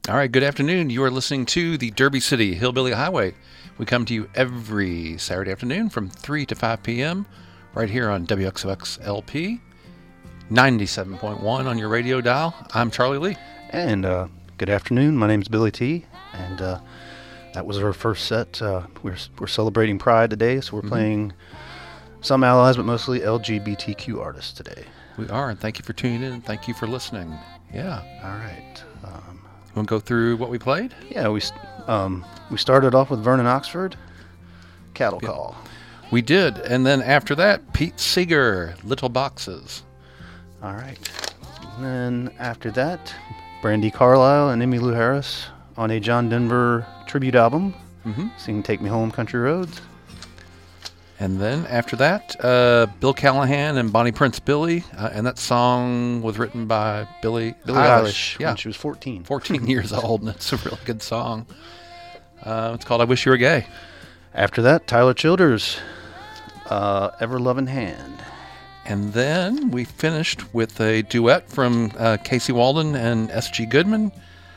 All right, good afternoon. You are listening to the Derby City Hillbilly Highway. We come to you every Saturday afternoon from 3 to 5 p.m. right here on WXOX LP, 97.1 on your radio dial. I'm Charlie Lee. And good afternoon. My name's Billy T. And that was our first set. We're celebrating Pride today, so we're playing some allies, but mostly LGBTQ artists today. We are, and thank you for tuning in, and thank you for listening. Yeah. All right. You want to go through what we played? Yeah, we started off with Vernon Oxford, Cattle Call. We did, and then after that, Pete Seeger, Little Boxes. All right. And then after that, Brandi Carlile and Emmylou Harris on a John Denver tribute album, singing Take Me Home, Country Roads. And then after that, Bill Callahan and Bonnie Prince Billy, and that song was written by Billie Eilish. When she was 14. 14 years old, and it's a really good song. It's called I Wish You Were Gay. After that, Tyler Childers, Ever Loving Hand. And then we finished with a duet from Casey Walden and S.G. Goodman.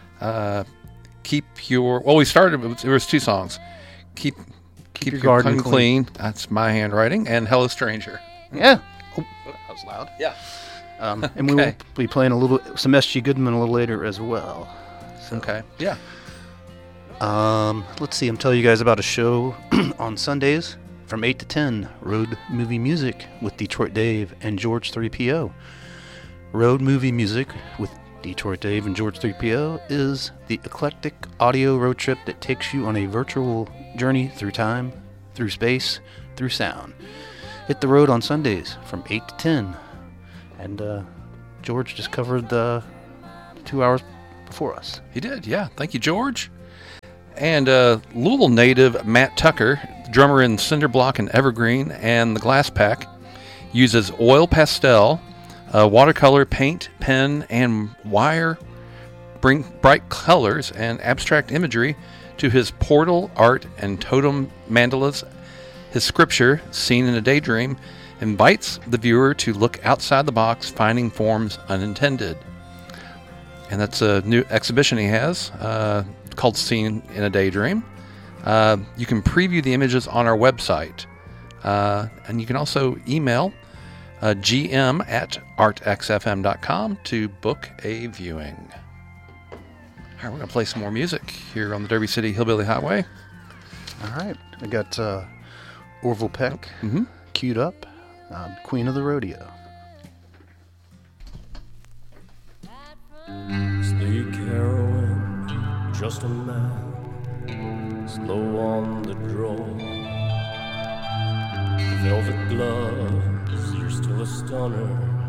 We started, there was two songs. Keep your garden clean. That's my handwriting. And Hello Stranger. Yeah. Oh, that was loud. Yeah. And we will be playing some S.G. Goodman a little later as well. So, okay. Yeah. Let's see. I'm telling you guys about a show on Sundays from 8 to 10. Road Movie Music with Detroit Dave and George 3PO. Road Movie Music with Detroit Dave and George 3PO is the eclectic audio road trip that takes you on a virtual journey through time, through space, through sound. Hit the road on Sundays from 8 to 10. And George just covered the 2 hours before us. He did, yeah. Thank you, George. And Louisville native Matt Tucker, drummer in Cinderblock and Evergreen and the Glass Pack, uses oil pastel, watercolor, paint, pen, and wire, bring bright colors and abstract imagery to his portal art and totem mandalas. His scripture, Seen in a Daydream, invites the viewer to look outside the box, finding forms unintended. And that's a new exhibition he has called Seen in a Daydream. You can preview the images on our website. And you can also email gm@artxfm.com to book a viewing. All right, we're going to play some more music here on the Derby City Hillbilly Highway. All right. I got Orville Peck queued up, Queen of the Rodeo. Sleek heroin, just a man, slow on the draw. Velvet gloves, you're still a stunner.